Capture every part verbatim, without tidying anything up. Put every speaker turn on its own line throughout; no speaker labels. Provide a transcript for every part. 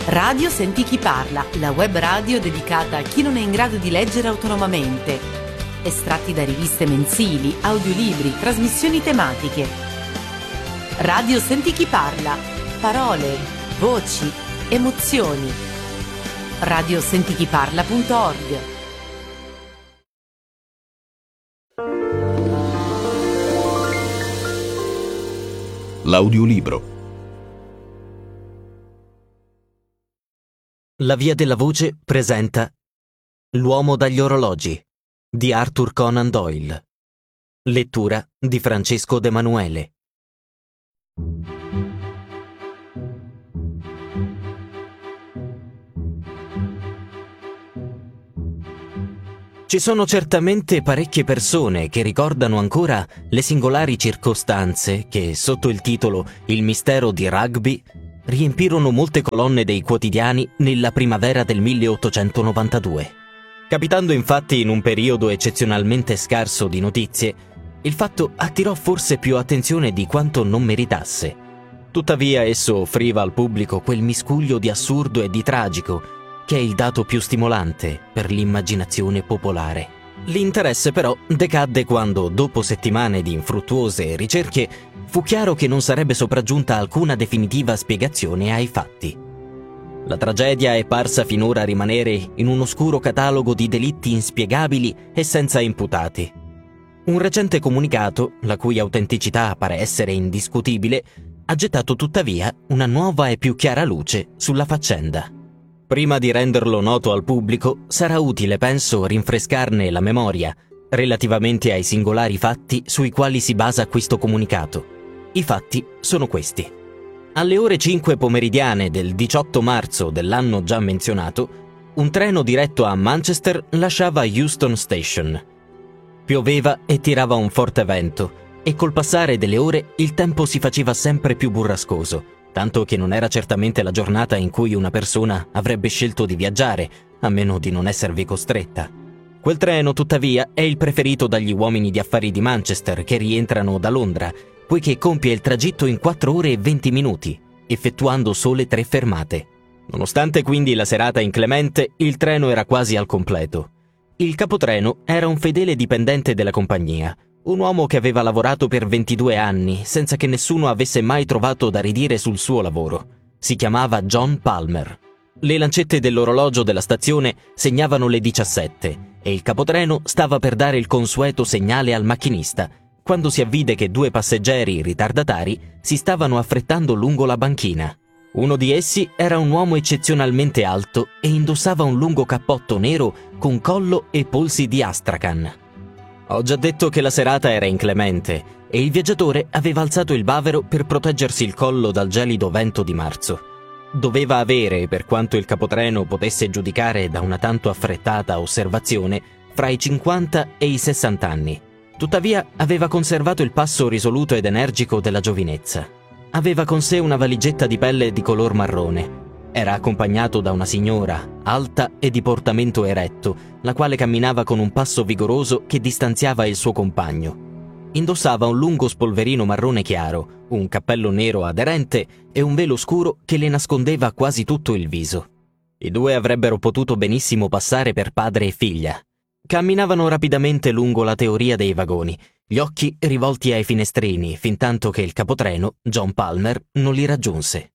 Radio Senti Chi Parla, la web radio dedicata a chi non è in grado di leggere autonomamente. Estratti da riviste mensili, audiolibri, trasmissioni tematiche. Radio Senti Chi Parla. Parole, voci, emozioni. radio senti chi parla punto org.
L'audiolibro.
La Via della Voce presenta L'uomo dagli orologi di Arthur Conan Doyle. Lettura di Francesco De Manuele. Ci sono certamente parecchie persone che ricordano ancora le singolari circostanze che, sotto il titolo Il mistero di Rugby, riempirono molte colonne dei quotidiani nella primavera del milleottocentonovantadue. Capitando infatti in un periodo eccezionalmente scarso di notizie, il fatto attirò forse più attenzione di quanto non meritasse. Tuttavia esso offriva al pubblico quel miscuglio di assurdo e di tragico che è il dato più stimolante per l'immaginazione popolare. L'interesse però decadde quando, dopo settimane di infruttuose ricerche, fu chiaro che non sarebbe sopraggiunta alcuna definitiva spiegazione ai fatti. La tragedia è parsa finora rimanere in un oscuro catalogo di delitti inspiegabili e senza imputati. Un recente comunicato, la cui autenticità pare essere indiscutibile, ha gettato tuttavia una nuova e più chiara luce sulla faccenda. Prima di renderlo noto al pubblico, sarà utile, penso, rinfrescarne la memoria relativamente ai singolari fatti sui quali si basa questo comunicato. I fatti sono questi. Alle ore cinque pomeridiane del diciotto marzo dell'anno già menzionato, un treno diretto a Manchester lasciava Euston Station. Pioveva e tirava un forte vento, e col passare delle ore il tempo si faceva sempre più burrascoso, tanto che non era certamente la giornata in cui una persona avrebbe scelto di viaggiare, a meno di non esservi costretta. Quel treno, tuttavia, è il preferito dagli uomini di affari di Manchester che rientrano da Londra, poiché compie il tragitto in quattro ore e venti minuti, effettuando sole tre fermate. Nonostante quindi la serata inclemente, il treno era quasi al completo. Il capotreno era un fedele dipendente della compagnia, un uomo che aveva lavorato per ventidue anni senza che nessuno avesse mai trovato da ridire sul suo lavoro. Si chiamava John Palmer. Le lancette dell'orologio della stazione segnavano le diciassette e il capotreno stava per dare il consueto segnale al macchinista quando si avvide che due passeggeri ritardatari si stavano affrettando lungo la banchina. Uno di essi era un uomo eccezionalmente alto e indossava un lungo cappotto nero con collo e polsi di astracan. Ho già detto che la serata era inclemente e il viaggiatore aveva alzato il bavero per proteggersi il collo dal gelido vento di marzo. Doveva avere, per quanto il capotreno potesse giudicare da una tanto affrettata osservazione, fra i cinquanta e i sessanta anni. Tuttavia aveva conservato il passo risoluto ed energico della giovinezza. Aveva con sé una valigetta di pelle di color marrone. Era accompagnato da una signora, alta e di portamento eretto, la quale camminava con un passo vigoroso che distanziava il suo compagno. Indossava un lungo spolverino marrone chiaro, un cappello nero aderente e un velo scuro che le nascondeva quasi tutto il viso. I due avrebbero potuto benissimo passare per padre e figlia. Camminavano rapidamente lungo la teoria dei vagoni, gli occhi rivolti ai finestrini, fintanto che il capotreno, John Palmer, non li raggiunse.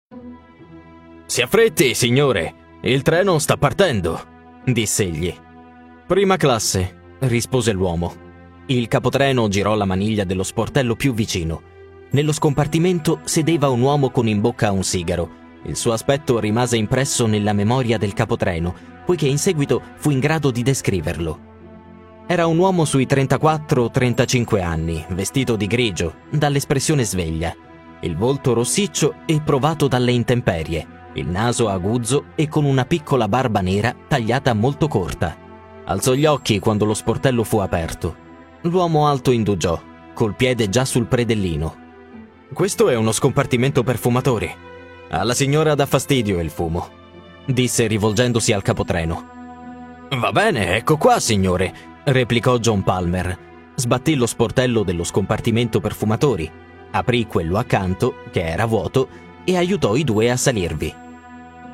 «Si affretti, signore! Il treno sta partendo!» disse egli. «Prima classe», rispose l'uomo. Il capotreno girò la maniglia dello sportello più vicino. Nello scompartimento sedeva un uomo con in bocca un sigaro. Il suo aspetto rimase impresso nella memoria del capotreno, poiché in seguito fu in grado di descriverlo. Era un uomo sui trentaquattro trentacinque anni, vestito di grigio, dall'espressione sveglia, il volto rossiccio e provato dalle intemperie, il naso aguzzo e con una piccola barba nera tagliata molto corta. Alzò gli occhi quando lo sportello fu aperto. L'uomo alto indugiò, col piede già sul predellino. «Questo è uno scompartimento per fumatori. Alla signora dà fastidio il fumo», disse rivolgendosi al capotreno. «Va bene, ecco qua, signore», replicò John Palmer. Sbatté lo sportello dello scompartimento per fumatori, aprì quello accanto, che era vuoto, e aiutò i due a salirvi.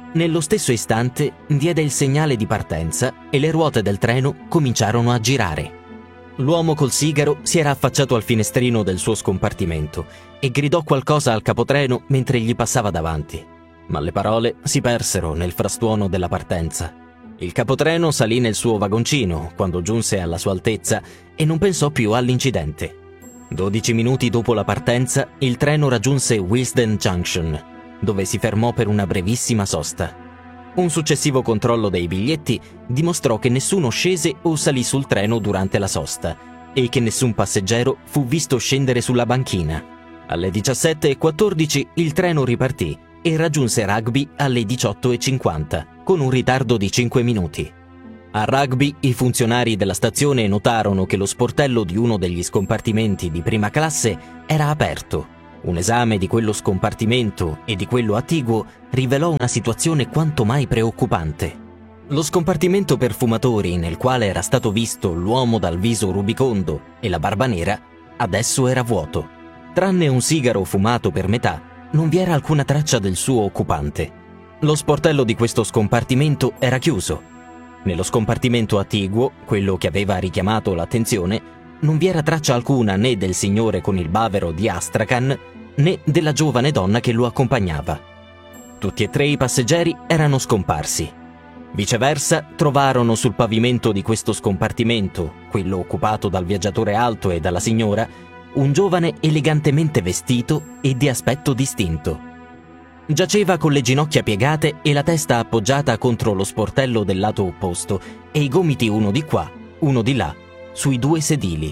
Nello stesso istante diede il segnale di partenza e le ruote del treno cominciarono a girare. L'uomo col sigaro si era affacciato al finestrino del suo scompartimento e gridò qualcosa al capotreno mentre gli passava davanti, ma le parole si persero nel frastuono della partenza. Il capotreno salì nel suo vagoncino quando giunse alla sua altezza e non pensò più all'incidente. Dodici minuti dopo la partenza, il treno raggiunse Willesden Junction, dove si fermò per una brevissima sosta. Un successivo controllo dei biglietti dimostrò che nessuno scese o salì sul treno durante la sosta e che nessun passeggero fu visto scendere sulla banchina. Alle diciassette e quattordici il treno ripartì e raggiunse Rugby alle diciotto e cinquanta, con un ritardo di cinque minuti. A Rugby i funzionari della stazione notarono che lo sportello di uno degli scompartimenti di prima classe era aperto. Un esame di quello scompartimento e di quello attiguo rivelò una situazione quanto mai preoccupante. Lo scompartimento per fumatori, nel quale era stato visto l'uomo dal viso rubicondo e la barba nera, adesso era vuoto. Tranne un sigaro fumato per metà, non vi era alcuna traccia del suo occupante. Lo sportello di questo scompartimento era chiuso. Nello scompartimento attiguo, quello che aveva richiamato l'attenzione, non vi era traccia alcuna né del signore con il bavero di Astrakhan né della giovane donna che lo accompagnava. Tutti e tre i passeggeri erano scomparsi. Viceversa, trovarono sul pavimento di questo scompartimento, quello occupato dal viaggiatore alto e dalla signora, un giovane elegantemente vestito e di aspetto distinto. Giaceva con le ginocchia piegate e la testa appoggiata contro lo sportello del lato opposto e i gomiti uno di qua, uno di là, sui due sedili.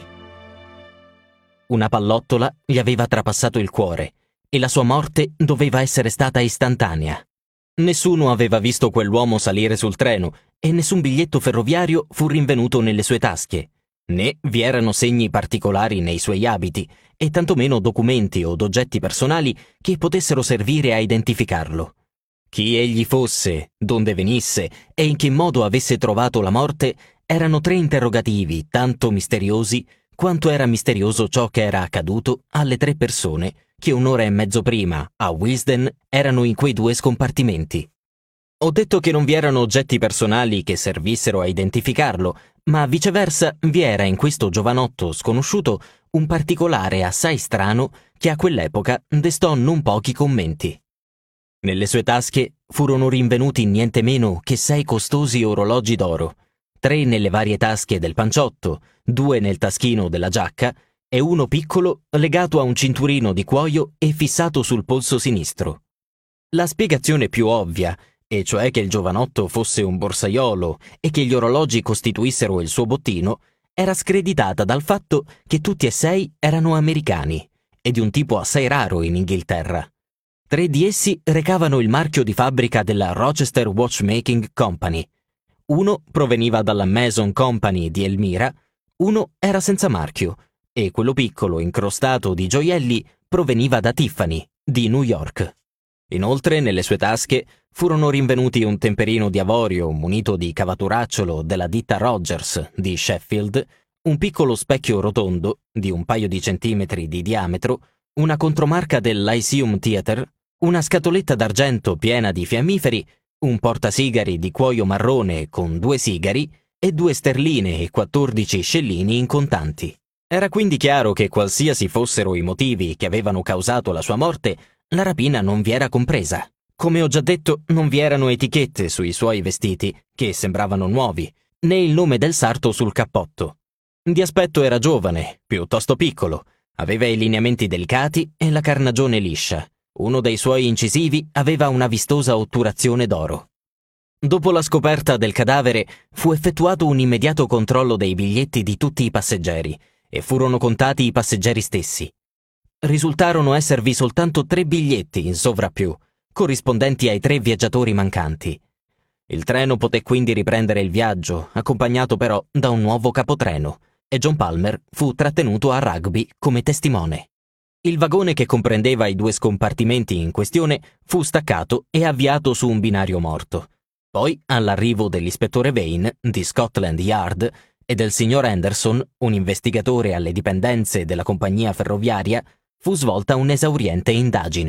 Una pallottola gli aveva trapassato il cuore e la sua morte doveva essere stata istantanea. Nessuno aveva visto quell'uomo salire sul treno e nessun biglietto ferroviario fu rinvenuto nelle sue tasche, né vi erano segni particolari nei suoi abiti e tantomeno documenti o oggetti personali che potessero servire a identificarlo. Chi egli fosse, donde venisse e in che modo avesse trovato la morte erano tre interrogativi tanto misteriosi quanto era misterioso ciò che era accaduto alle tre persone che un'ora e mezzo prima, a Willesden, erano in quei due scompartimenti. Ho detto che non vi erano oggetti personali che servissero a identificarlo, ma viceversa vi era in questo giovanotto sconosciuto un particolare assai strano che a quell'epoca destò non pochi commenti. Nelle sue tasche furono rinvenuti niente meno che sei costosi orologi d'oro, tre nelle varie tasche del panciotto, due nel taschino della giacca e uno piccolo legato a un cinturino di cuoio e fissato sul polso sinistro. La spiegazione più ovvia, e cioè che il giovanotto fosse un borsaiolo e che gli orologi costituissero il suo bottino, era screditata dal fatto che tutti e sei erano americani e di un tipo assai raro in Inghilterra. Tre di essi recavano il marchio di fabbrica della Rochester Watchmaking Company. Uno proveniva dalla Mason Company di Elmira, uno era senza marchio e quello piccolo incrostato di gioielli proveniva da Tiffany di New York. Inoltre nelle sue tasche furono rinvenuti un temperino di avorio munito di cavaturacciolo della ditta Rogers di Sheffield, un piccolo specchio rotondo di un paio di centimetri di diametro, una contromarca del Lyceum Theatre, una scatoletta d'argento piena di fiammiferi, un portasigari di cuoio marrone con due sigari e due sterline e quattordici scellini in contanti. Era quindi chiaro che qualsiasi fossero i motivi che avevano causato la sua morte, la rapina non vi era compresa. Come ho già detto, non vi erano etichette sui suoi vestiti, che sembravano nuovi, né il nome del sarto sul cappotto. Di aspetto era giovane, piuttosto piccolo, aveva i lineamenti delicati e la carnagione liscia. Uno dei suoi incisivi aveva una vistosa otturazione d'oro. Dopo la scoperta del cadavere, fu effettuato un immediato controllo dei biglietti di tutti i passeggeri, e furono contati i passeggeri stessi. Risultarono esservi soltanto tre biglietti in sovrappiù, corrispondenti ai tre viaggiatori mancanti. Il treno poté quindi riprendere il viaggio, accompagnato però da un nuovo capotreno, e John Palmer fu trattenuto a Rugby come testimone. Il vagone che comprendeva i due scompartimenti in questione fu staccato e avviato su un binario morto. Poi, all'arrivo dell'ispettore Vane di Scotland Yard e del signor Anderson, un investigatore alle dipendenze della compagnia ferroviaria, fu svolta un'esauriente indagine.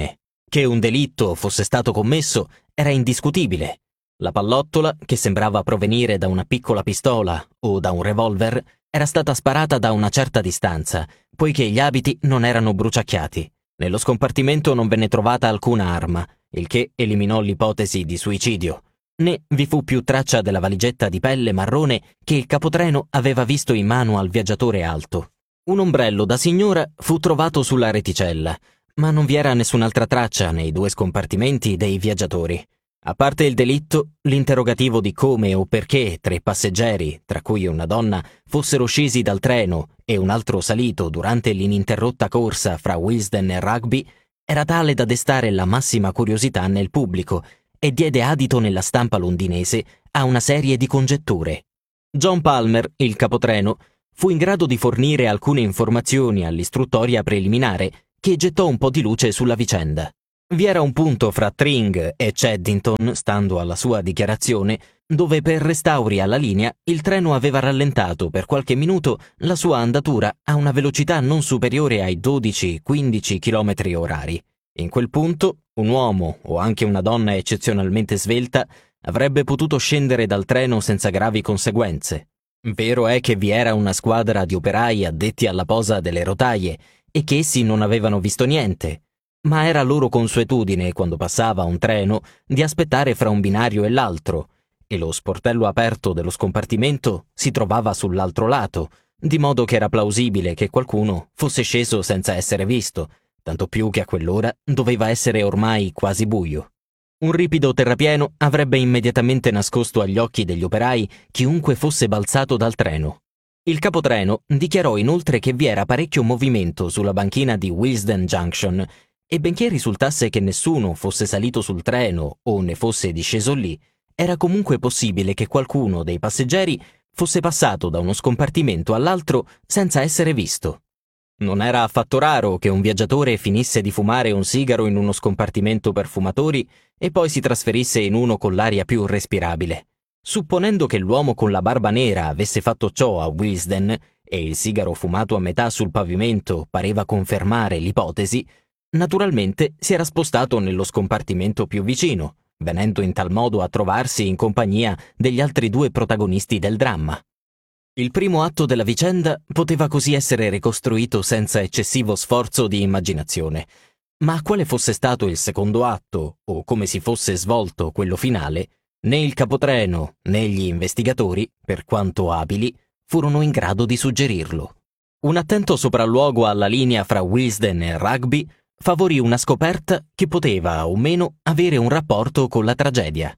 Che un delitto fosse stato commesso era indiscutibile. La pallottola, che sembrava provenire da una piccola pistola o da un revolver, era stata sparata da una certa distanza, poiché gli abiti non erano bruciacchiati. Nello scompartimento non venne trovata alcuna arma, il che eliminò l'ipotesi di suicidio. Né vi fu più traccia della valigetta di pelle marrone che il capotreno aveva visto in mano al viaggiatore alto. Un ombrello da signora fu trovato sulla reticella, ma non vi era nessun'altra traccia nei due scompartimenti dei viaggiatori. A parte il delitto, l'interrogativo di come o perché tre passeggeri, tra cui una donna, fossero scesi dal treno e un altro salito durante l'ininterrotta corsa fra Willesden e Rugby, era tale da destare la massima curiosità nel pubblico e diede adito nella stampa londinese a una serie di congetture. John Palmer, il capotreno, fu in grado di fornire alcune informazioni all'istruttoria preliminare che gettò un po' di luce sulla vicenda. Vi era un punto fra Tring e Cheddington, stando alla sua dichiarazione, dove per restauri alla linea il treno aveva rallentato per qualche minuto la sua andatura a una velocità non superiore ai dodici quindici chilometri orari. In quel punto un uomo o anche una donna eccezionalmente svelta avrebbe potuto scendere dal treno senza gravi conseguenze. Vero è che vi era una squadra di operai addetti alla posa delle rotaie e che essi non avevano visto niente, ma era loro consuetudine, quando passava un treno, di aspettare fra un binario e l'altro, e lo sportello aperto dello scompartimento si trovava sull'altro lato, di modo che era plausibile che qualcuno fosse sceso senza essere visto, tanto più che a quell'ora doveva essere ormai quasi buio. Un ripido terrapieno avrebbe immediatamente nascosto agli occhi degli operai chiunque fosse balzato dal treno. Il capotreno dichiarò inoltre che vi era parecchio movimento sulla banchina di Willesden Junction, e benché risultasse che nessuno fosse salito sul treno o ne fosse disceso lì, era comunque possibile che qualcuno dei passeggeri fosse passato da uno scompartimento all'altro senza essere visto. Non era affatto raro che un viaggiatore finisse di fumare un sigaro in uno scompartimento per fumatori e poi si trasferisse in uno con l'aria più respirabile. Supponendo che l'uomo con la barba nera avesse fatto ciò a Willesden e il sigaro fumato a metà sul pavimento pareva confermare l'ipotesi, naturalmente si era spostato nello scompartimento più vicino, venendo in tal modo a trovarsi in compagnia degli altri due protagonisti del dramma. Il primo atto della vicenda poteva così essere ricostruito senza eccessivo sforzo di immaginazione, ma quale fosse stato il secondo atto, o come si fosse svolto quello finale, né il capotreno né gli investigatori, per quanto abili, furono in grado di suggerirlo. Un attento sopralluogo alla linea fra Willesden e Rugby favorì una scoperta che poteva o meno avere un rapporto con la tragedia.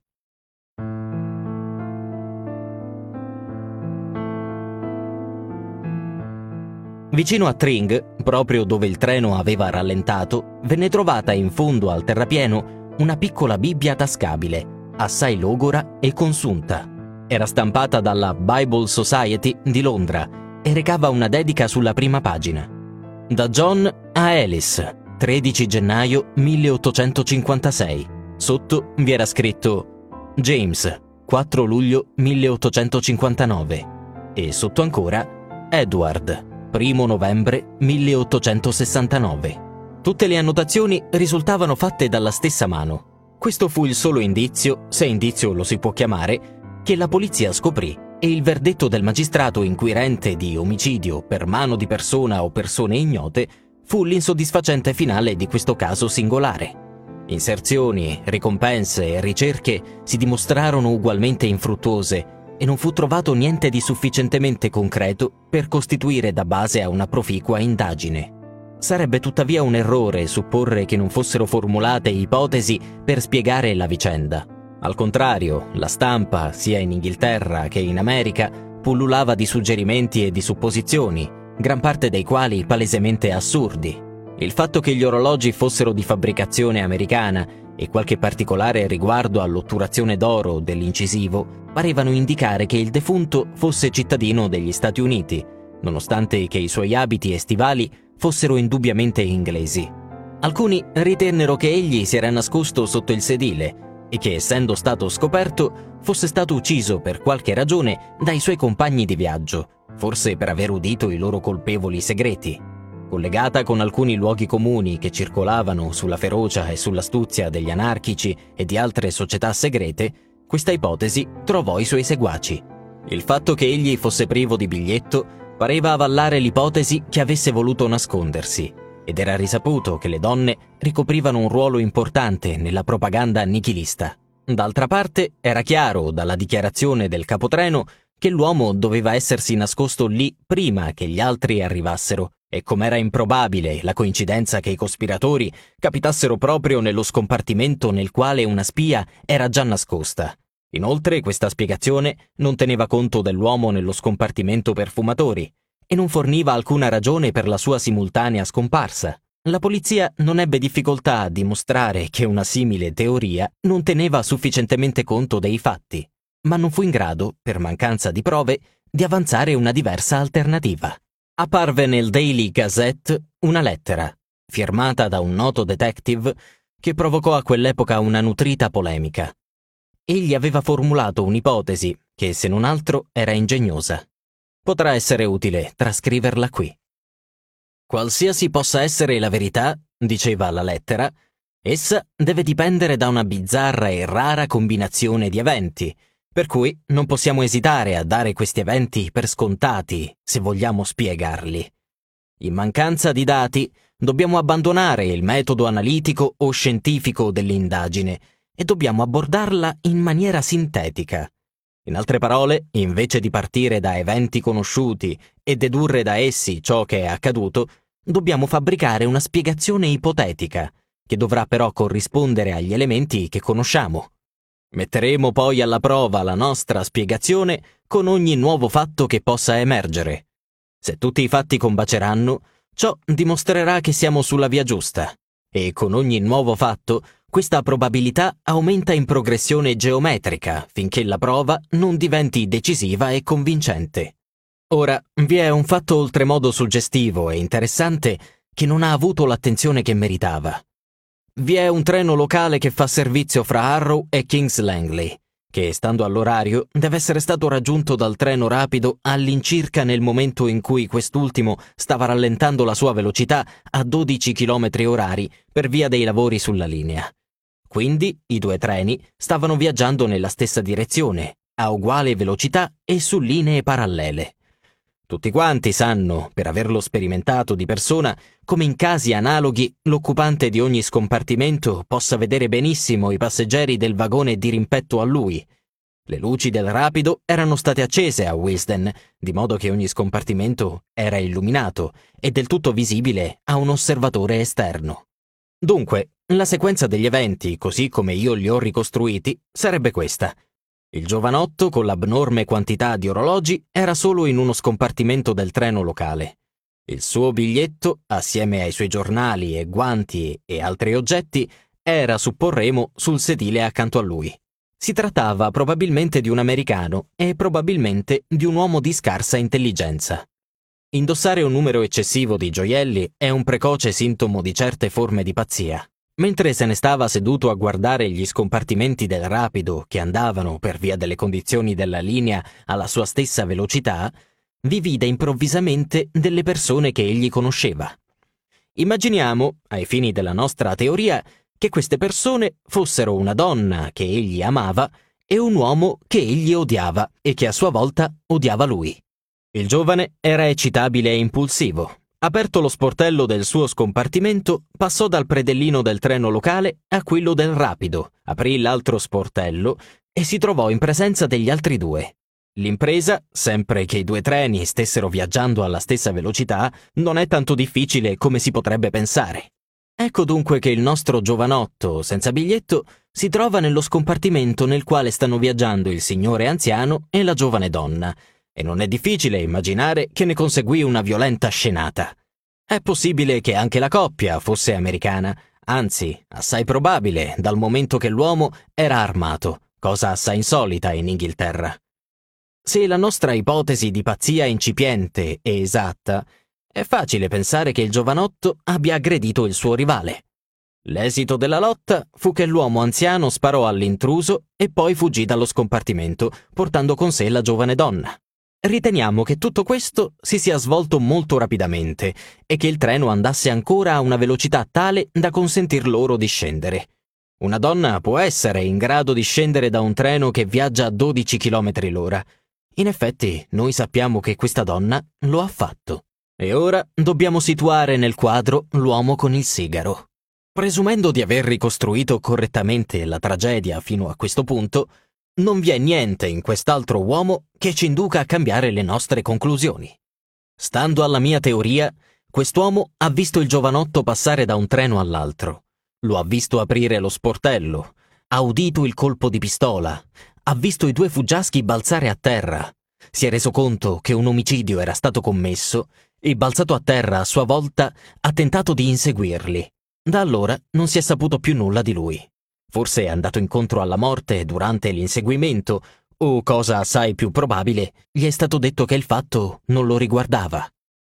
Vicino a Tring, proprio dove il treno aveva rallentato, venne trovata in fondo al terrapieno una piccola Bibbia tascabile, assai logora e consunta. Era stampata dalla Bible Society di Londra e recava una dedica sulla prima pagina. Da John a Alice, tredici gennaio milleottocentocinquantasei. Sotto vi era scritto James, quattro luglio milleottocentocinquantanove. E sotto ancora Edward, primo novembre milleottocentosessantanove. Tutte le annotazioni risultavano fatte dalla stessa mano. Questo fu il solo indizio, se indizio lo si può chiamare, che la polizia scoprì, e il verdetto del magistrato inquirente di omicidio per mano di persona o persone ignote fu l'insoddisfacente finale di questo caso singolare. Inserzioni, ricompense e ricerche si dimostrarono ugualmente infruttuose e non fu trovato niente di sufficientemente concreto per costituire da base a una proficua indagine. Sarebbe tuttavia un errore supporre che non fossero formulate ipotesi per spiegare la vicenda. Al contrario, la stampa, sia in Inghilterra che in America, pullulava di suggerimenti e di supposizioni, gran parte dei quali palesemente assurdi. Il fatto che gli orologi fossero di fabbricazione americana e qualche particolare riguardo all'otturazione d'oro dell'incisivo parevano indicare che il defunto fosse cittadino degli Stati Uniti, nonostante che i suoi abiti e stivali fossero indubbiamente inglesi. Alcuni ritennero che egli si era nascosto sotto il sedile e che, essendo stato scoperto, fosse stato ucciso per qualche ragione dai suoi compagni di viaggio, forse per aver udito i loro colpevoli segreti. Collegata con alcuni luoghi comuni che circolavano sulla ferocia e sull'astuzia degli anarchici e di altre società segrete, questa ipotesi trovò i suoi seguaci. Il fatto che egli fosse privo di biglietto pareva avallare l'ipotesi che avesse voluto nascondersi, ed era risaputo che le donne ricoprivano un ruolo importante nella propaganda nichilista. D'altra parte, era chiaro dalla dichiarazione del capotreno che l'uomo doveva essersi nascosto lì prima che gli altri arrivassero, e com'era improbabile la coincidenza che i cospiratori capitassero proprio nello scompartimento nel quale una spia era già nascosta. Inoltre, questa spiegazione non teneva conto dell'uomo nello scompartimento per fumatori e non forniva alcuna ragione per la sua simultanea scomparsa. La polizia non ebbe difficoltà a dimostrare che una simile teoria non teneva sufficientemente conto dei fatti, ma non fu in grado, per mancanza di prove, di avanzare una diversa alternativa. Apparve nel Daily Gazette una lettera, firmata da un noto detective, che provocò a quell'epoca una nutrita polemica. Egli aveva formulato un'ipotesi che, se non altro, era ingegnosa. Potrà essere utile trascriverla qui. Qualsiasi possa essere la verità, diceva la lettera, essa deve dipendere da una bizzarra e rara combinazione di eventi, per cui non possiamo esitare a dare questi eventi per scontati se vogliamo spiegarli. In mancanza di dati, dobbiamo abbandonare il metodo analitico o scientifico dell'indagine e dobbiamo abordarla in maniera sintetica. In altre parole, invece di partire da eventi conosciuti e dedurre da essi ciò che è accaduto, dobbiamo fabbricare una spiegazione ipotetica, che dovrà però corrispondere agli elementi che conosciamo. Metteremo poi alla prova la nostra spiegazione con ogni nuovo fatto che possa emergere. Se tutti i fatti combaceranno, ciò dimostrerà che siamo sulla via giusta, e con ogni nuovo fatto questa probabilità aumenta in progressione geometrica finché la prova non diventi decisiva e convincente. Ora, vi è un fatto oltremodo suggestivo e interessante che non ha avuto l'attenzione che meritava. Vi è un treno locale che fa servizio fra Harrow e Kings Langley, che, stando all'orario, deve essere stato raggiunto dal treno rapido all'incirca nel momento in cui quest'ultimo stava rallentando la sua velocità a dodici chilometri orari per via dei lavori sulla linea. Quindi i due treni stavano viaggiando nella stessa direzione, a uguale velocità e su linee parallele. Tutti quanti sanno, per averlo sperimentato di persona, come in casi analoghi l'occupante di ogni scompartimento possa vedere benissimo i passeggeri del vagone dirimpetto a lui. Le luci del rapido erano state accese a Wisden, di modo che ogni scompartimento era illuminato e del tutto visibile a un osservatore esterno. Dunque, la sequenza degli eventi, così come io li ho ricostruiti, sarebbe questa. Il giovanotto, con l'abnorme quantità di orologi, era solo in uno scompartimento del treno locale. Il suo biglietto, assieme ai suoi giornali e guanti e altri oggetti, era, supporremo, sul sedile accanto a lui. Si trattava probabilmente di un americano e probabilmente di un uomo di scarsa intelligenza. Indossare un numero eccessivo di gioielli è un precoce sintomo di certe forme di pazzia. Mentre se ne stava seduto a guardare gli scompartimenti del rapido che andavano, per via delle condizioni della linea, alla sua stessa velocità, vi vide improvvisamente delle persone che egli conosceva. Immaginiamo, ai fini della nostra teoria, che queste persone fossero una donna che egli amava e un uomo che egli odiava e che a sua volta odiava lui. Il giovane era eccitabile e impulsivo. Aperto lo sportello del suo scompartimento, passò dal predellino del treno locale a quello del rapido, aprì l'altro sportello e si trovò in presenza degli altri due. L'impresa, sempre che i due treni stessero viaggiando alla stessa velocità, non è tanto difficile come si potrebbe pensare. Ecco dunque che il nostro giovanotto, senza biglietto, si trova nello scompartimento nel quale stanno viaggiando il signore anziano e la giovane donna, e non è difficile immaginare che ne conseguì una violenta scenata. È possibile che anche la coppia fosse americana, anzi, assai probabile, dal momento che l'uomo era armato, cosa assai insolita in Inghilterra. Se la nostra ipotesi di pazzia incipiente è esatta, è facile pensare che il giovanotto abbia aggredito il suo rivale. L'esito della lotta fu che l'uomo anziano sparò all'intruso e poi fuggì dallo scompartimento, portando con sé la giovane donna. Riteniamo che tutto questo si sia svolto molto rapidamente e che il treno andasse ancora a una velocità tale da consentir loro di scendere. Una donna può essere in grado di scendere da un treno che viaggia a dodici chilometri l'ora. In effetti, noi sappiamo che questa donna lo ha fatto. E ora dobbiamo situare nel quadro l'uomo con il sigaro. Presumendo di aver ricostruito correttamente la tragedia fino a questo punto, non vi è niente in quest'altro uomo che ci induca a cambiare le nostre conclusioni. Stando alla mia teoria, quest'uomo ha visto il giovanotto passare da un treno all'altro. Lo ha visto aprire lo sportello, ha udito il colpo di pistola, ha visto i due fuggiaschi balzare a terra, si è reso conto che un omicidio era stato commesso e, balzato a terra a sua volta, ha tentato di inseguirli. Da allora non si è saputo più nulla di lui. Forse è andato incontro alla morte durante l'inseguimento, o, cosa assai più probabile, gli è stato detto che il fatto non lo riguardava.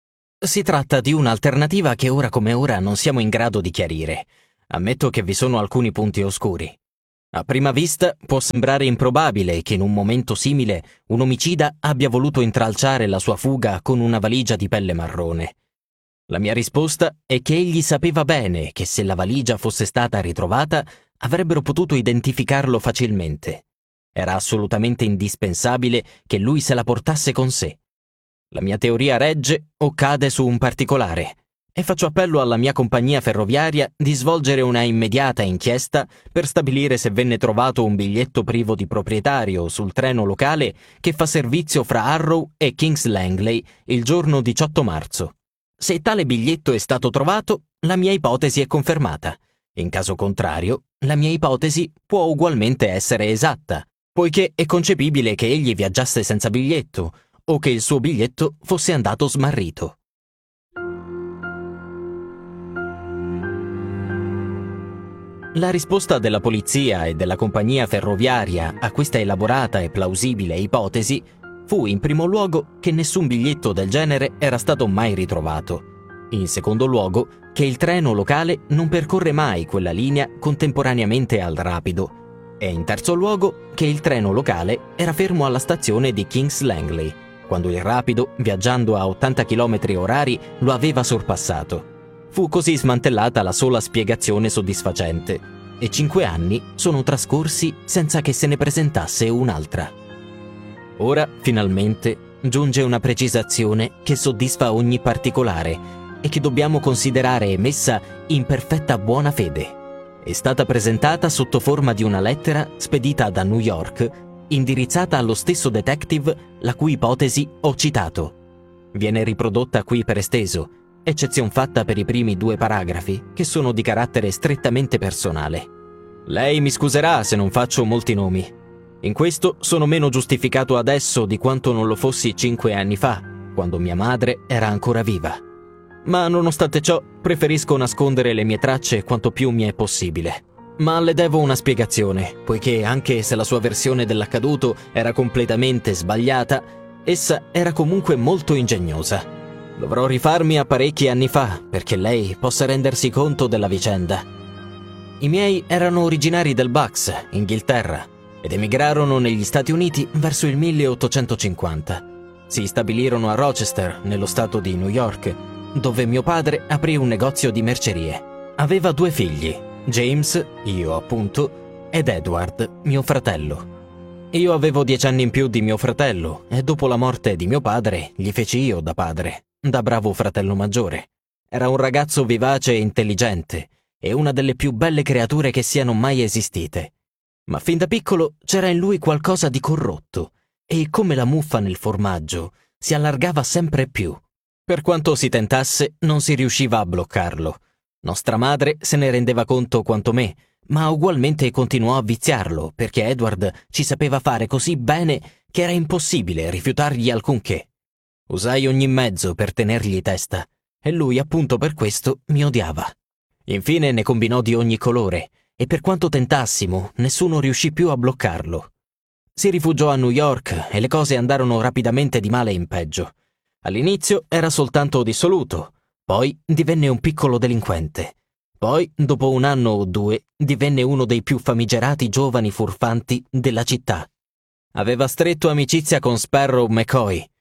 Si tratta di un'alternativa che ora come ora non siamo in grado di chiarire. Ammetto che vi sono alcuni punti oscuri. A prima vista può sembrare improbabile che in un momento simile un omicida abbia voluto intralciare la sua fuga con una valigia di pelle marrone. La mia risposta è che egli sapeva bene che se la valigia fosse stata ritrovata avrebbero potuto identificarlo facilmente. Era assolutamente indispensabile che lui se la portasse con sé. La mia teoria regge o cade su un particolare, e faccio appello alla mia compagnia ferroviaria di svolgere una immediata inchiesta per stabilire se venne trovato un biglietto privo di proprietario sul treno locale che fa servizio fra Harrow e Kings Langley il giorno diciotto marzo. Se tale biglietto è stato trovato, la mia ipotesi è confermata. In caso contrario, la mia ipotesi può ugualmente essere esatta, poiché è concepibile che egli viaggiasse senza biglietto o che il suo biglietto fosse andato smarrito. La risposta della polizia e della compagnia ferroviaria a questa elaborata e plausibile ipotesi fu in primo luogo che nessun biglietto del genere era stato mai ritrovato, in secondo luogo che il treno locale non percorre mai quella linea contemporaneamente al rapido e in terzo luogo che il treno locale era fermo alla stazione di Kings Langley, quando il rapido, viaggiando a ottanta chilometri orari, lo aveva sorpassato. Fu così smantellata la sola spiegazione soddisfacente, e cinque anni sono trascorsi senza che se ne presentasse un'altra. Ora, finalmente, giunge una precisazione che soddisfa ogni particolare e che dobbiamo considerare emessa in perfetta buona fede. È stata presentata sotto forma di una lettera spedita da New York, indirizzata allo stesso detective la cui ipotesi ho citato. Viene riprodotta qui per esteso, eccezion fatta per i primi due paragrafi, che sono di carattere strettamente personale. Lei mi scuserà se non faccio molti nomi. In questo sono meno giustificato adesso di quanto non lo fossi cinque anni fa, quando mia madre era ancora viva. Ma nonostante ciò, preferisco nascondere le mie tracce quanto più mi è possibile. Ma le devo una spiegazione, poiché anche se la sua versione dell'accaduto era completamente sbagliata, essa era comunque molto ingegnosa. Dovrò rifarmi a parecchi anni fa perché lei possa rendersi conto della vicenda. I miei erano originari del Bucks, Inghilterra, ed emigrarono negli Stati Uniti verso il milleottocentocinquanta. Si stabilirono a Rochester, nello stato di New York, dove mio padre aprì un negozio di mercerie. Aveva due figli, James, io appunto, ed Edward, mio fratello. Io avevo dieci anni in più di mio fratello e dopo la morte di mio padre gli feci io da padre, da bravo fratello maggiore. Era un ragazzo vivace e intelligente e una delle più belle creature che siano mai esistite. Ma fin da piccolo c'era in lui qualcosa di corrotto e, come la muffa nel formaggio, si allargava sempre più. Per quanto si tentasse, non si riusciva a bloccarlo. Nostra madre se ne rendeva conto quanto me, ma ugualmente continuò a viziarlo, perché Edward ci sapeva fare così bene che era impossibile rifiutargli alcunché. Usai ogni mezzo per tenergli testa, e lui appunto per questo mi odiava. Infine ne combinò di ogni colore, e per quanto tentassimo, nessuno riuscì più a bloccarlo. Si rifugiò a New York e le cose andarono rapidamente di male in peggio. All'inizio era soltanto dissoluto, poi divenne un piccolo delinquente. Poi, dopo un anno o due, divenne uno dei più famigerati giovani furfanti della città. Aveva stretto amicizia con Sparrow McCoy,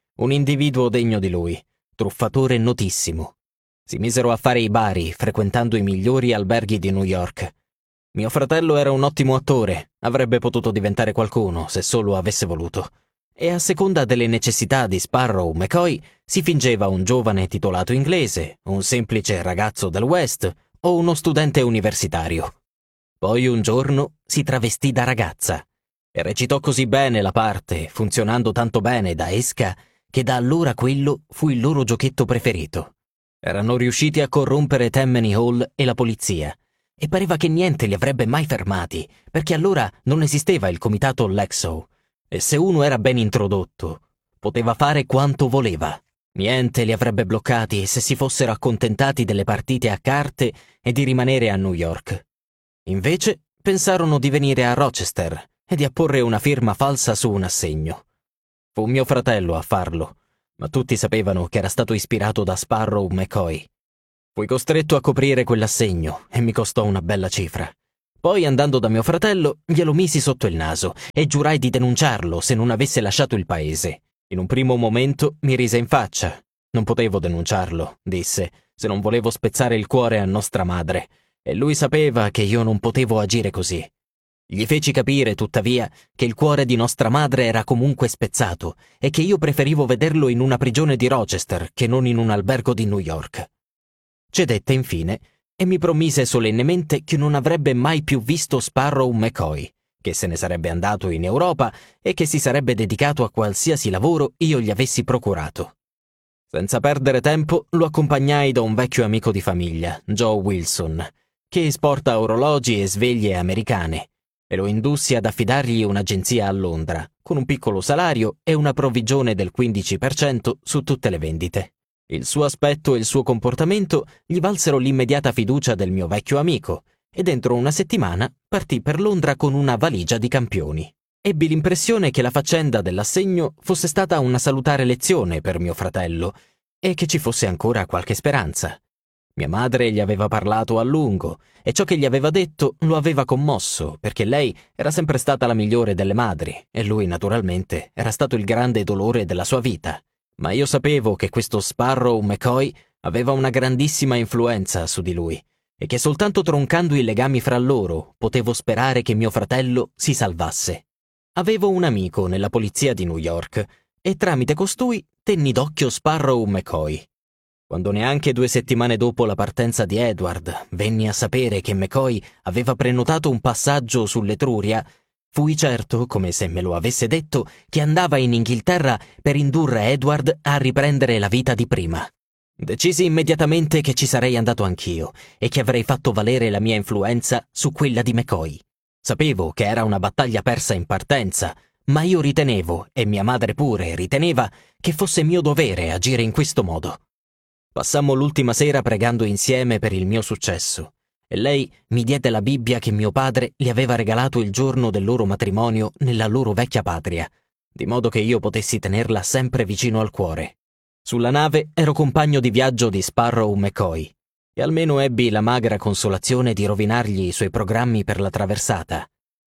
un individuo degno di lui, truffatore notissimo. Si misero a fare i bari, frequentando i migliori alberghi di New York. Mio fratello era un ottimo attore, avrebbe potuto diventare qualcuno se solo avesse voluto. E a seconda delle necessità di Sparrow McCoy si fingeva un giovane titolato inglese, un semplice ragazzo del West o uno studente universitario. Poi un giorno si travestì da ragazza e recitò così bene la parte, funzionando tanto bene da esca, che da allora quello fu il loro giochetto preferito. Erano riusciti a corrompere Tammany Hall e la polizia, e pareva che niente li avrebbe mai fermati, perché allora non esisteva il comitato Lexow, e se uno era ben introdotto, poteva fare quanto voleva. Niente li avrebbe bloccati se si fossero accontentati delle partite a carte e di rimanere a New York. Invece pensarono di venire a Rochester e di apporre una firma falsa su un assegno. Fu mio fratello a farlo, ma tutti sapevano che era stato ispirato da Sparrow McCoy. Fui costretto a coprire quell'assegno e mi costò una bella cifra. Poi, andando da mio fratello, glielo misi sotto il naso e giurai di denunciarlo se non avesse lasciato il paese. In un primo momento mi rise in faccia. Non potevo denunciarlo, disse, se non volevo spezzare il cuore a nostra madre, e lui sapeva che io non potevo agire così. Gli feci capire, tuttavia, che il cuore di nostra madre era comunque spezzato e che io preferivo vederlo in una prigione di Rochester che non in un albergo di New York. Cedette infine e mi promise solennemente che non avrebbe mai più visto Sparrow McCoy, che se ne sarebbe andato in Europa e che si sarebbe dedicato a qualsiasi lavoro io gli avessi procurato. Senza perdere tempo lo accompagnai da un vecchio amico di famiglia, Joe Wilson, che esporta orologi e sveglie americane, e lo indussi ad affidargli un'agenzia a Londra, con un piccolo salario e una provvigione del quindici per cento su tutte le vendite. Il suo aspetto e il suo comportamento gli valsero l'immediata fiducia del mio vecchio amico, e dentro una settimana partì per Londra con una valigia di campioni. Ebbi l'impressione che la faccenda dell'assegno fosse stata una salutare lezione per mio fratello e che ci fosse ancora qualche speranza. Mia madre gli aveva parlato a lungo e ciò che gli aveva detto lo aveva commosso, perché lei era sempre stata la migliore delle madri e lui naturalmente era stato il grande dolore della sua vita. Ma io sapevo che questo Sparrow McCoy aveva una grandissima influenza su di lui e che soltanto troncando i legami fra loro potevo sperare che mio fratello si salvasse. Avevo un amico nella polizia di New York e tramite costui tenni d'occhio Sparrow McCoy. Quando neanche due settimane dopo la partenza di Edward venni a sapere che McCoy aveva prenotato un passaggio sull'Etruria, fui certo, come se me lo avesse detto, che andava in Inghilterra per indurre Edward a riprendere la vita di prima. Decisi immediatamente che ci sarei andato anch'io e che avrei fatto valere la mia influenza su quella di McCoy. Sapevo che era una battaglia persa in partenza, ma io ritenevo, e mia madre pure riteneva, che fosse mio dovere agire in questo modo. Passammo l'ultima sera pregando insieme per il mio successo, e lei mi diede la Bibbia che mio padre gli aveva regalato il giorno del loro matrimonio nella loro vecchia patria, di modo che io potessi tenerla sempre vicino al cuore. Sulla nave ero compagno di viaggio di Sparrow McCoy, e almeno ebbi la magra consolazione di rovinargli i suoi programmi per la traversata.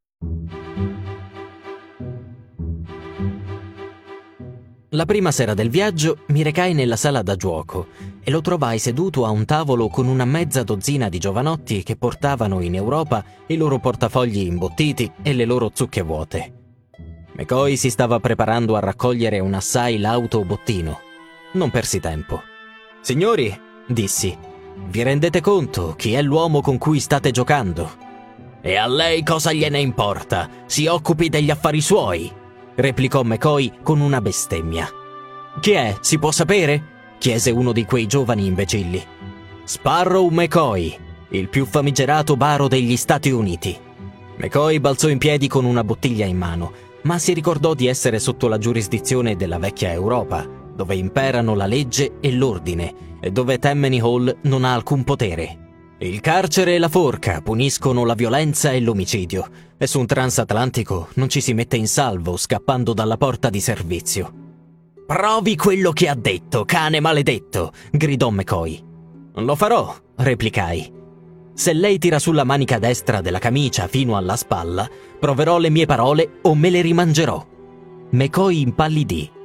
La prima sera del viaggio mi recai nella sala da gioco e lo trovai seduto a un tavolo con una mezza dozzina di giovanotti che portavano in Europa i loro portafogli imbottiti e le loro zucche vuote. McCoy si stava preparando a raccogliere un assai lauto bottino. Non persi tempo. «Signori», dissi, «vi rendete conto chi è l'uomo con cui state giocando?» «E a lei cosa gliene importa? Si occupi degli affari suoi», replicò McCoy con una bestemmia. «Chi è? Si può sapere?» chiese uno di quei giovani imbecilli. «Sparrow McCoy, il più famigerato baro degli Stati Uniti». McCoy balzò in piedi con una bottiglia in mano, ma si ricordò di essere sotto la giurisdizione della vecchia Europa, dove imperano la legge e l'ordine e dove Tammany Hall non ha alcun potere. Il carcere e la forca puniscono la violenza e l'omicidio, e su un transatlantico non ci si mette in salvo scappando dalla porta di servizio. «Provi quello che ha detto, cane maledetto!» gridò McCoy. «Lo farò», replicai. «Se lei tira sulla manica destra della camicia fino alla spalla, proverò le mie parole o me le rimangerò». McCoy impallidì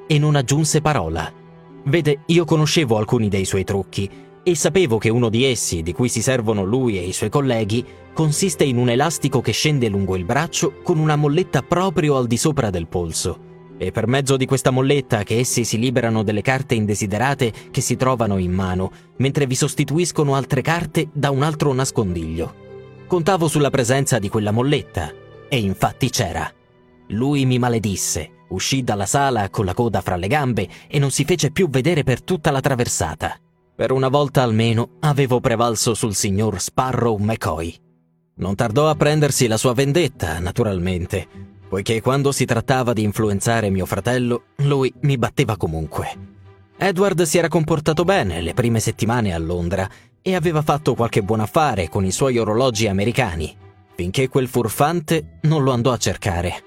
e non aggiunse parola. Vede, io conoscevo alcuni dei suoi trucchi e sapevo che uno di essi, di cui si servono lui e i suoi colleghi, consiste in un elastico che scende lungo il braccio con una molletta proprio al di sopra del polso. E per mezzo di questa molletta che essi si liberano delle carte indesiderate che si trovano in mano, mentre vi sostituiscono altre carte da un altro nascondiglio. Contavo sulla presenza di quella molletta, e infatti c'era. Lui mi maledisse, uscì dalla sala con la coda fra le gambe e non si fece più vedere per tutta la traversata. Per una volta almeno avevo prevalso sul signor Sparrow McCoy. Non tardò a prendersi la sua vendetta, naturalmente, poiché quando si trattava di influenzare mio fratello, lui mi batteva comunque. Edward si era comportato bene le prime settimane a Londra e aveva fatto qualche buon affare con i suoi orologi americani, finché quel furfante non lo andò a cercare.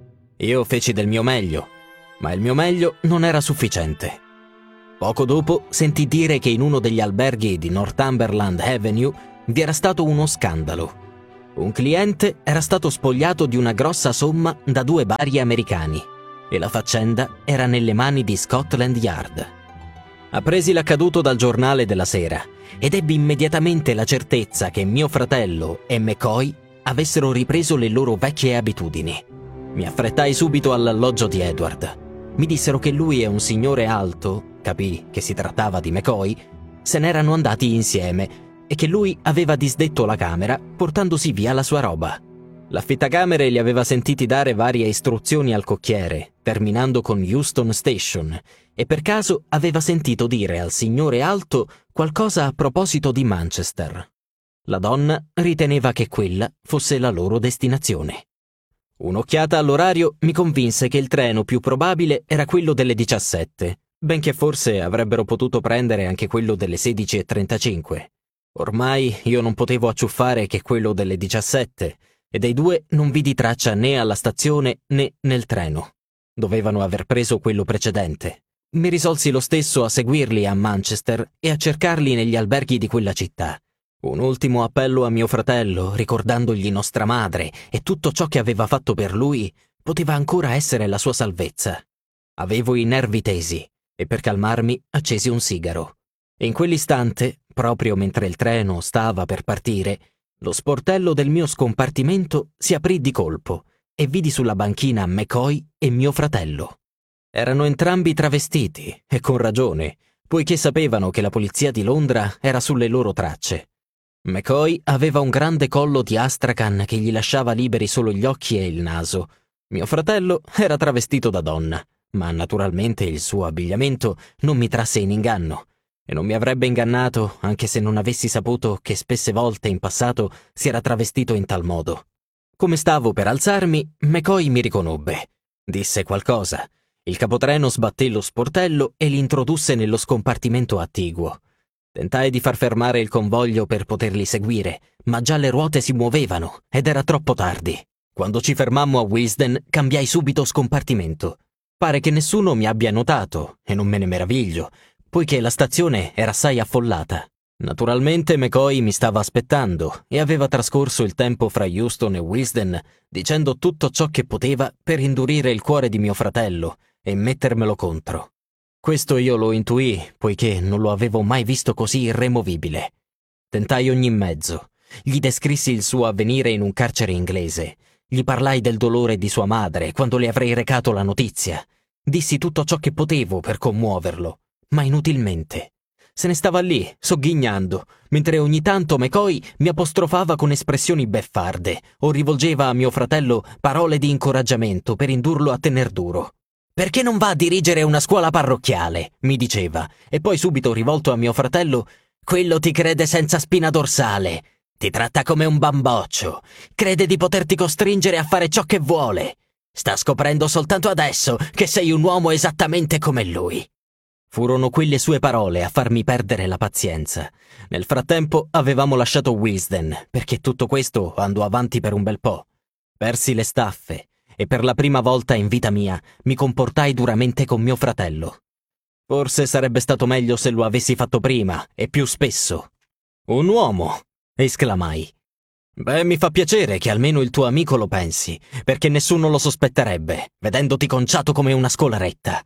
Io feci del mio meglio, ma il mio meglio non era sufficiente. Poco dopo sentì dire che in uno degli alberghi di Northumberland Avenue vi era stato uno scandalo. Un cliente era stato spogliato di una grossa somma da due bari americani e la faccenda era nelle mani di Scotland Yard. Appresi l'accaduto dal giornale della sera ed ebbi immediatamente la certezza che mio fratello e McCoy avessero ripreso le loro vecchie abitudini. Mi affrettai subito all'alloggio di Edward. Mi dissero che lui e un signore alto, capii che si trattava di McCoy, se n'erano andati insieme e che lui aveva disdetto la camera portandosi via la sua roba. L'affittacamere gli aveva sentiti dare varie istruzioni al cocchiere, terminando con Euston Station, e per caso aveva sentito dire al signore alto qualcosa a proposito di Manchester. La donna riteneva che quella fosse la loro destinazione. Un'occhiata all'orario mi convinse che il treno più probabile era quello delle diciassette, benché forse avrebbero potuto prendere anche quello delle sedici e trentacinque. Ormai io non potevo acciuffare che quello delle diciassette, e dei due non vidi traccia né alla stazione né nel treno. Dovevano aver preso quello precedente. Mi risolsi lo stesso a seguirli a Manchester e a cercarli negli alberghi di quella città. Un ultimo appello a mio fratello, ricordandogli nostra madre e tutto ciò che aveva fatto per lui, poteva ancora essere la sua salvezza. Avevo i nervi tesi e per calmarmi accesi un sigaro. E in quell'istante, proprio mentre il treno stava per partire, lo sportello del mio scompartimento si aprì di colpo e vidi sulla banchina McCoy e mio fratello. Erano entrambi travestiti, e con ragione, poiché sapevano che la polizia di Londra era sulle loro tracce. McCoy aveva un grande collo di astracan che gli lasciava liberi solo gli occhi e il naso. Mio fratello era travestito da donna, ma naturalmente il suo abbigliamento non mi trasse in inganno. E non mi avrebbe ingannato anche se non avessi saputo che spesse volte in passato si era travestito in tal modo. Come stavo per alzarmi, McCoy mi riconobbe. Disse qualcosa. Il capotreno sbatté lo sportello e li introdusse nello scompartimento attiguo. Tentai di far fermare il convoglio per poterli seguire, ma già le ruote si muovevano ed era troppo tardi. Quando ci fermammo a Willesden, cambiai subito scompartimento. Pare che nessuno mi abbia notato, e non me ne meraviglio, poiché la stazione era assai affollata. Naturalmente McCoy mi stava aspettando e aveva trascorso il tempo fra Euston e Willesden dicendo tutto ciò che poteva per indurire il cuore di mio fratello e mettermelo contro. Questo io lo intuì, poiché non lo avevo mai visto così irremovibile. Tentai ogni mezzo. Gli descrissi il suo avvenire in un carcere inglese. Gli parlai del dolore di sua madre quando le avrei recato la notizia. Dissi tutto ciò che potevo per commuoverlo, ma inutilmente. Se ne stava lì, sogghignando, mentre ogni tanto McCoy mi apostrofava con espressioni beffarde o rivolgeva a mio fratello parole di incoraggiamento per indurlo a tener duro. «Perché non va a dirigere una scuola parrocchiale?» mi diceva, e poi subito rivolto a mio fratello «Quello ti crede senza spina dorsale, ti tratta come un bamboccio, crede di poterti costringere a fare ciò che vuole. Sta scoprendo soltanto adesso che sei un uomo esattamente come lui». Furono quelle sue parole a farmi perdere la pazienza. Nel frattempo avevamo lasciato Willesden, perché tutto questo andò avanti per un bel po'. Persi le staffe e per la prima volta in vita mia mi comportai duramente con mio fratello. Forse sarebbe stato meglio se lo avessi fatto prima e più spesso. «Un uomo!» esclamai. «Beh, mi fa piacere che almeno il tuo amico lo pensi, perché nessuno lo sospetterebbe, vedendoti conciato come una scolaretta.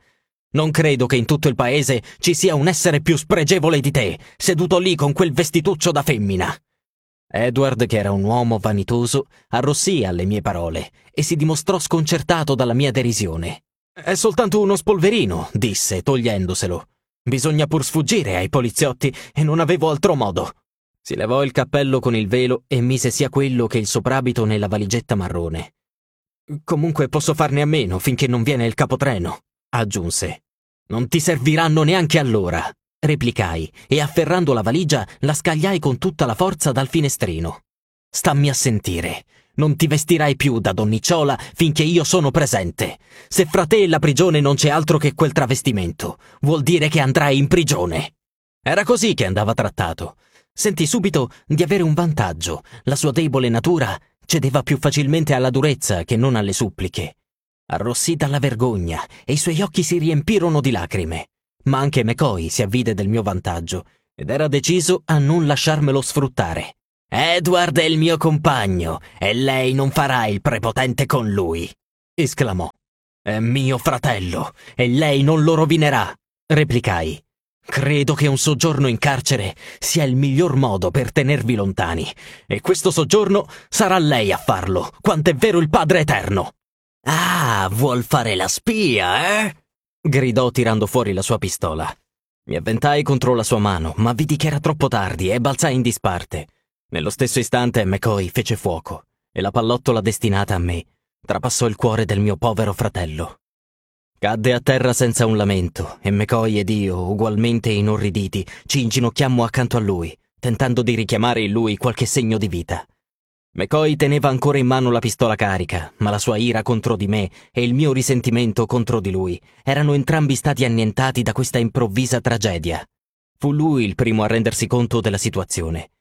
Non credo che in tutto il paese ci sia un essere più spregevole di te, seduto lì con quel vestituccio da femmina. Edward, che era un uomo vanitoso, arrossì alle mie parole e si dimostrò sconcertato dalla mia derisione. «È soltanto uno spolverino», disse, togliendoselo. «Bisogna pur sfuggire ai poliziotti e non avevo altro modo». Si levò il cappello con il velo e mise sia quello che il soprabito nella valigetta marrone. «Comunque posso farne a meno finché non viene il capotreno», aggiunse. «Non ti serviranno neanche allora», replicai, e afferrando la valigia la scagliai con tutta la forza dal finestrino. «Stammi a sentire. Non ti vestirai più da donnicciola finché io sono presente. Se fra te e la prigione non c'è altro che quel travestimento, vuol dire che andrai in prigione». Era così che andava trattato. Sentì subito di avere un vantaggio. La sua debole natura cedeva più facilmente alla durezza che non alle suppliche. Arrossì dalla vergogna e i suoi occhi si riempirono di lacrime. Ma anche McCoy si avvide del mio vantaggio ed era deciso a non lasciarmelo sfruttare. «Edward è il mio compagno e lei non farà il prepotente con lui», esclamò. «È mio fratello e lei non lo rovinerà», replicai. «Credo che un soggiorno in carcere sia il miglior modo per tenervi lontani, e questo soggiorno sarà lei a farlo, quant'è vero il Padre Eterno». «Ah, vuol fare la spia, eh?» gridò tirando fuori la sua pistola. Mi avventai contro la sua mano, ma vidi che era troppo tardi e balzai in disparte. Nello stesso istante McCoy fece fuoco e la pallottola destinata a me trapassò il cuore del mio povero fratello. Cadde a terra senza un lamento e McCoy ed io, ugualmente inorriditi, ci inginocchiammo accanto a lui, tentando di richiamare in lui qualche segno di vita. McCoy teneva ancora in mano la pistola carica, ma la sua ira contro di me e il mio risentimento contro di lui erano entrambi stati annientati da questa improvvisa tragedia. Fu lui il primo a rendersi conto della situazione.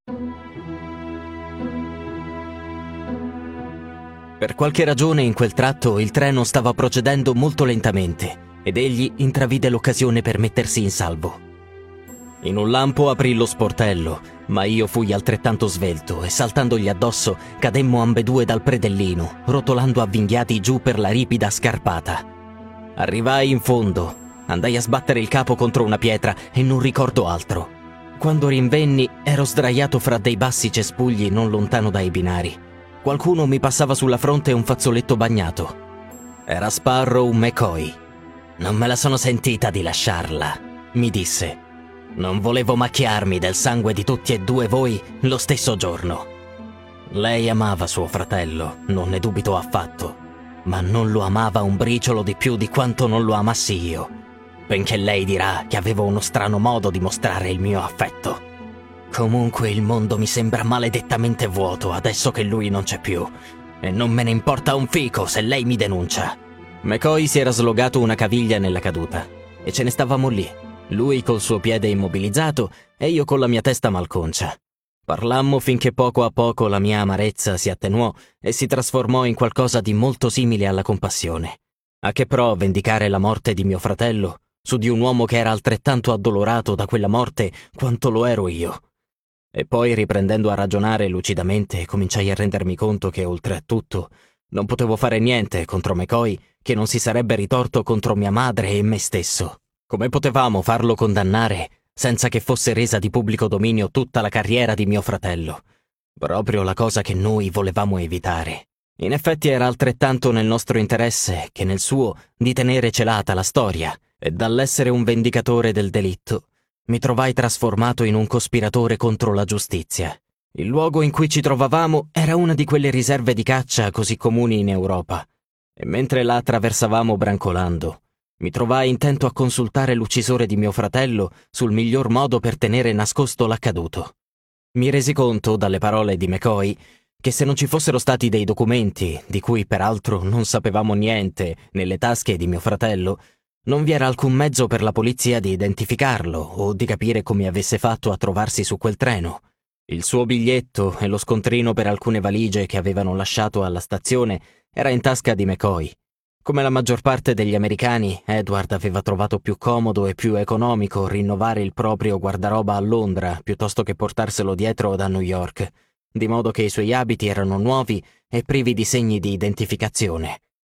Per qualche ragione in quel tratto il treno stava procedendo molto lentamente ed egli intravide l'occasione per mettersi in salvo. In un lampo aprì lo sportello, ma io fui altrettanto svelto e saltandogli addosso cademmo ambedue dal predellino, rotolando avvinghiati giù per la ripida scarpata. Arrivai in fondo, andai a sbattere il capo contro una pietra e non ricordo altro. Quando rinvenni ero sdraiato fra dei bassi cespugli non lontano dai binari. Qualcuno mi passava sulla fronte un fazzoletto bagnato. Era Sparrow McCoy. «Non me la sono sentita di lasciarla», mi disse. «Non volevo macchiarmi del sangue di tutti e due voi lo stesso giorno». Lei amava suo fratello, non ne dubito affatto, ma non lo amava un briciolo di più di quanto non lo amassi io, benché lei dirà che avevo uno strano modo di mostrare il mio affetto. Comunque il mondo mi sembra maledettamente vuoto adesso che lui non c'è più, e non me ne importa un fico se lei mi denuncia. McCoy si era slogato una caviglia nella caduta e ce ne stavamo lì, lui col suo piede immobilizzato e io con la mia testa malconcia. Parlammo finché poco a poco la mia amarezza si attenuò e si trasformò in qualcosa di molto simile alla compassione. A che pro vendicare la morte di mio fratello su di un uomo che era altrettanto addolorato da quella morte quanto lo ero io? E poi, riprendendo a ragionare lucidamente, cominciai a rendermi conto che, oltre a tutto, non potevo fare niente contro McCoy che non si sarebbe ritorto contro mia madre e me stesso. Come potevamo farlo condannare senza che fosse resa di pubblico dominio tutta la carriera di mio fratello? Proprio la cosa che noi volevamo evitare. In effetti era altrettanto nel nostro interesse che nel suo di tenere celata la storia, e dall'essere un vendicatore del delitto mi trovai trasformato in un cospiratore contro la giustizia. Il luogo in cui ci trovavamo era una di quelle riserve di caccia così comuni in Europa, e mentre la attraversavamo brancolando, mi trovai intento a consultare l'uccisore di mio fratello sul miglior modo per tenere nascosto l'accaduto. Mi resi conto, dalle parole di McCoy, che se non ci fossero stati dei documenti, di cui peraltro non sapevamo niente, nelle tasche di mio fratello, non vi era alcun mezzo per la polizia di identificarlo o di capire come avesse fatto a trovarsi su quel treno. Il suo biglietto e lo scontrino per alcune valigie che avevano lasciato alla stazione era in tasca di McCoy. Come la maggior parte degli americani, Edward aveva trovato più comodo e più economico rinnovare il proprio guardaroba a Londra piuttosto che portarselo dietro da New York, di modo che i suoi abiti erano nuovi e privi di segni di identificazione.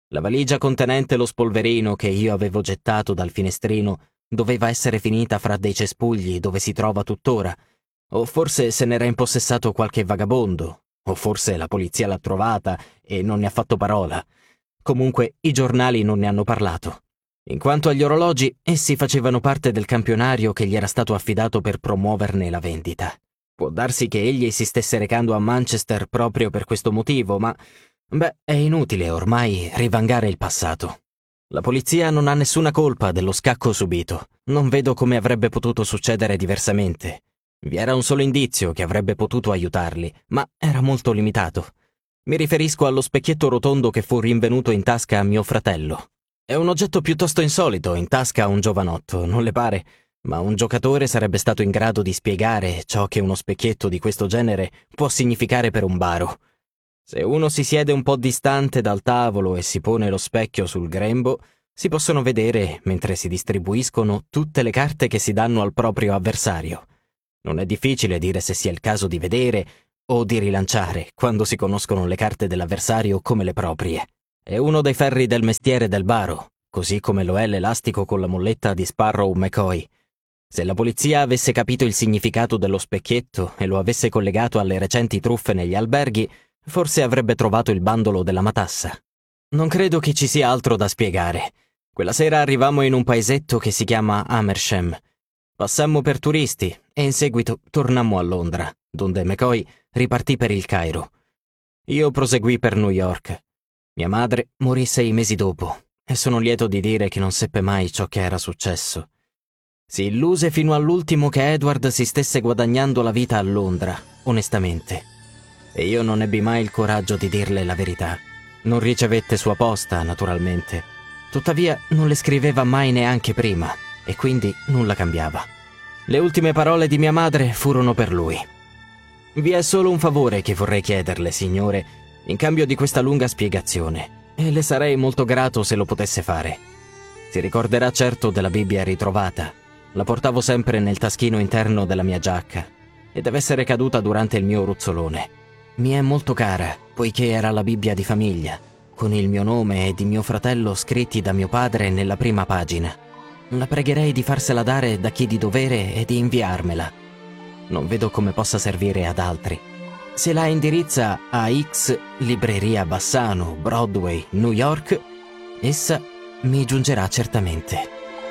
La valigia contenente lo spolverino che io avevo gettato dal finestrino doveva essere finita fra dei cespugli dove si trova tuttora, o forse se n'era impossessato qualche vagabondo, o forse la polizia l'ha trovata e non ne ha fatto parola. Comunque i giornali non ne hanno parlato. In quanto agli orologi, essi facevano parte del campionario che gli era stato affidato per promuoverne la vendita. Può darsi che egli si stesse recando a Manchester proprio per questo motivo, ma, beh, è inutile ormai rivangare il passato. La polizia non ha nessuna colpa dello scacco subito. Non vedo come avrebbe potuto succedere diversamente. Vi era un solo indizio che avrebbe potuto aiutarli, ma era molto limitato. Mi riferisco allo specchietto rotondo che fu rinvenuto in tasca a mio fratello. È un oggetto piuttosto insolito in tasca a un giovanotto, non le pare? Ma un giocatore sarebbe stato in grado di spiegare ciò che uno specchietto di questo genere può significare per un baro. Se uno si siede un po' distante dal tavolo e si pone lo specchio sul grembo, si possono vedere, mentre si distribuiscono, tutte le carte che si danno al proprio avversario. Non è difficile dire se sia il caso di vedere o di rilanciare quando si conoscono le carte dell'avversario come le proprie. È uno dei ferri del mestiere del baro, così come lo è l'elastico con la molletta di Sparrow McCoy. Se la polizia avesse capito il significato dello specchietto e lo avesse collegato alle recenti truffe negli alberghi, forse avrebbe trovato il bandolo della matassa. Non credo che ci sia altro da spiegare. Quella sera arrivammo in un paesetto che si chiama Amersham. Passammo per turisti e in seguito tornammo a Londra, donde McCoy ripartì per il Cairo. Io proseguì per New York. Mia madre morì sei mesi dopo e sono lieto di dire che non seppe mai ciò che era successo. Si illuse fino all'ultimo che Edward si stesse guadagnando la vita a Londra, onestamente. E io non ebbi mai il coraggio di dirle la verità. Non ricevette sua posta, naturalmente. Tuttavia non le scriveva mai neanche prima, e quindi nulla cambiava. Le ultime parole di mia madre furono per lui. Vi è solo un favore che vorrei chiederle, signore, in cambio di questa lunga spiegazione, e le sarei molto grato se lo potesse fare. Si ricorderà certo della Bibbia ritrovata. La portavo sempre nel taschino interno della mia giacca, e deve essere caduta durante il mio ruzzolone. Mi è molto cara, poiché era la Bibbia di famiglia, con il mio nome e di mio fratello scritti da mio padre nella prima pagina. La pregherei di farsela dare da chi di dovere e di inviarmela. Non vedo come possa servire ad altri. Se la indirizza a X Libreria Bassano, Broadway, New York, essa mi giungerà certamente.